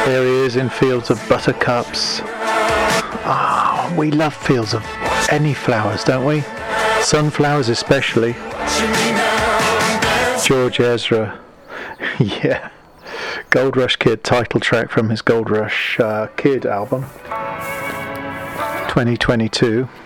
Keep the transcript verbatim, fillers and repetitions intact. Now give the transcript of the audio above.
There he is in Fields of Buttercups. Ah, oh, we love fields of any flowers, don't we? Sunflowers especially. George Ezra. Yeah. Gold Rush Kid title track from his Gold Rush uh, Kid album. twenty twenty-two.